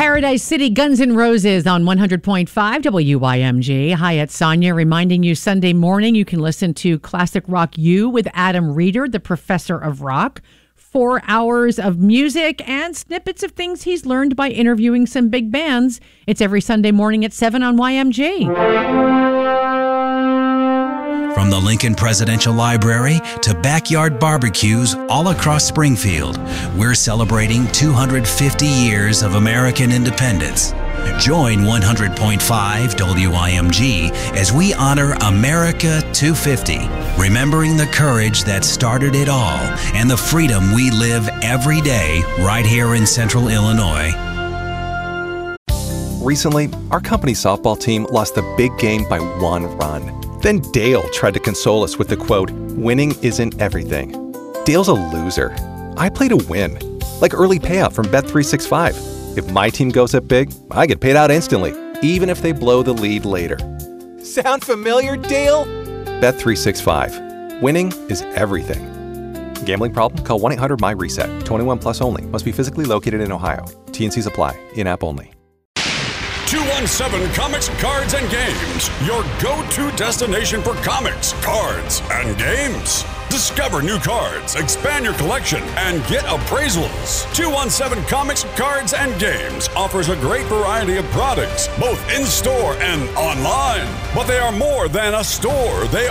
Paradise City, Guns N' Roses on 100.5 WYMG. Hi, it's Sonia reminding you Sunday morning you can listen to Classic Rock U with Adam Reeder, the professor of rock. 4 hours of music and snippets of things he's learned by interviewing some big bands. It's every Sunday morning at 7 on YMG. From the Lincoln Presidential Library to backyard barbecues all across Springfield, we're celebrating 250 years of American independence. Join 100.5 WIMG as we honor America 250, remembering the courage that started it all and the freedom we live every day right here in Central Illinois. Recently, our company's softball team lost the big game by 1 run. Then Dale tried to console us with the quote, "Winning isn't everything." Dale's a loser. I play to win, like early payout from Bet365. If my team goes up big, I get paid out instantly, even if they blow the lead later. Sound familiar, Dale? Bet365. Winning is everything. Gambling problem? Call 1-800-MY-RESET. 21 plus only. Must be physically located in Ohio. T&Cs apply. In-app only. 217 Comics, Cards, and Games. Your go-to destination for comics, cards, and games. Discover new cards, expand your collection, and get appraisals. 217 Comics, Cards, and Games offers a great variety of products, both in-store and online. But they are more than a store. They